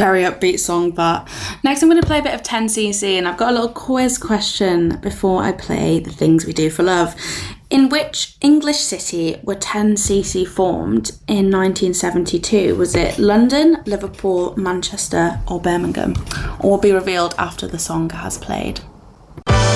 very upbeat song. But next I'm going to play a bit of 10cc, and I've got a little quiz question before I play The Things We Do for Love. In which English city were 10cc formed in 1972? Was it London, Liverpool, Manchester or Birmingham? All will be revealed after the song has played.